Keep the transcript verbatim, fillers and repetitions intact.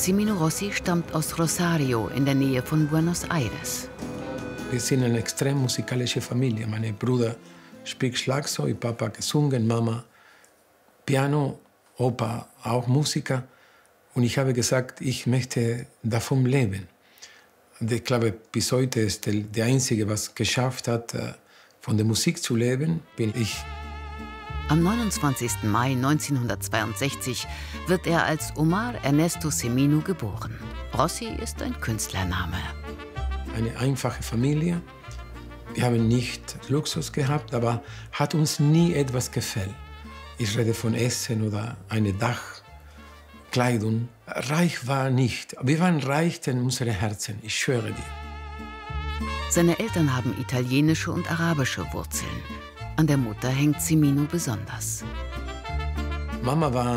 Cimino Rossi stammt aus Rosario in der Nähe von Buenos Aires. Wir sind eine extrem musikalische Familie. Mein Bruder spielt Schlagzeug, Papa gesungen, Mama Piano, Opa auch Musiker. Und ich habe gesagt, ich möchte davon leben. Und ich glaube, bis heute ist der, der Einzige, was geschafft hat, von der Musik zu leben, bin ich. Am neunundzwanzigsten Mai neunzehnhundertzweiundsechzig wird er als Omar Ernesto Cimino geboren. Rossi ist ein Künstlername. Eine einfache Familie. Wir haben nicht Luxus gehabt, aber hat uns nie etwas gefällt. Ich rede von Essen oder eine Dachkleidung. Reich war nicht. Wir waren reich in unseren Herzen, ich schwöre dir. Seine Eltern haben italienische und arabische Wurzeln. An der Mutter hängt Cimino besonders. Mama war